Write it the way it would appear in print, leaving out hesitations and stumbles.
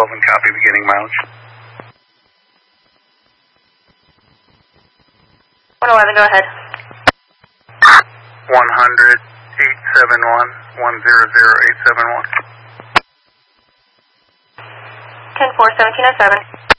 and copy beginning mileage. 111, go ahead. 100, 871, 100, 871. 10-4, 1707.